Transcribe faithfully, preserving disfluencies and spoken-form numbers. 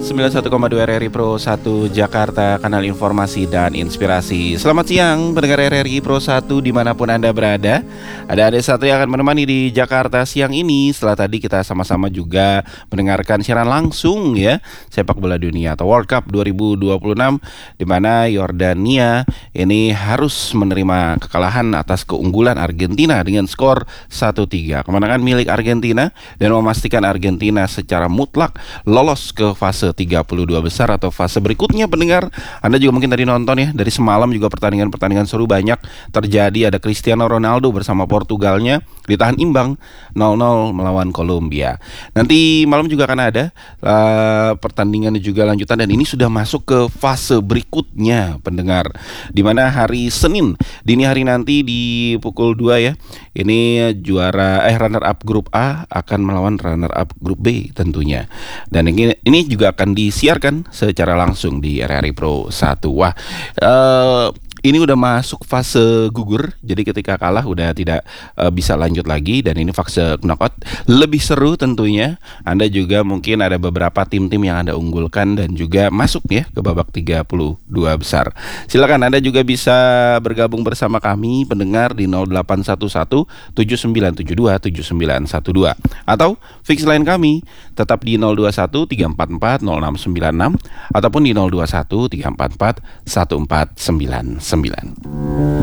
sembilan puluh satu koma dua R R I Pro satu Jakarta, kanal informasi dan inspirasi. Selamat siang pendengar R R I Pro satu dimanapun Anda berada. Ada Ade satu yang akan menemani di Jakarta siang ini. Setelah tadi kita sama-sama juga mendengarkan siaran langsung ya sepak bola dunia atau World Cup dua ribu dua puluh enam, di mana Yordania ini harus menerima kekalahan atas keunggulan Argentina dengan skor satu tiga. Kemenangan milik Argentina dan memastikan Argentina secara mutlak lolos ke fase tiga puluh dua besar atau fase berikutnya. Pendengar, Anda juga mungkin tadi nonton ya, dari semalam juga pertandingan-pertandingan seru banyak terjadi. Ada Cristiano Ronaldo bersama Portugalnya ditahan imbang nol nol melawan Kolombia. Nanti malam juga akan ada uh, pertandingan juga lanjutan, dan ini sudah masuk ke fase berikutnya pendengar, di mana hari Senin dini hari nanti di pukul dua ya, ini juara eh runner up grup A akan melawan runner up grup B tentunya. Dan ini, ini juga akan disiarkan secara langsung di R R I Pro satu. Wah, uh, ini udah masuk fase gugur, jadi ketika kalah udah tidak uh, bisa lanjut lagi. Dan ini fase knockout, lebih seru tentunya. Anda juga mungkin ada beberapa tim-tim yang Anda unggulkan dan juga masuk ya ke babak tiga puluh dua besar. Silakan Anda juga bisa bergabung bersama kami pendengar di nol delapan satu satu tujuh sembilan tujuh dua tujuh sembilan satu dua, atau fix line kami tetap di nol dua satu tiga empat empat nol enam sembilan enam ataupun di nol dua satu tiga empat empat satu empat sembilan sembilan.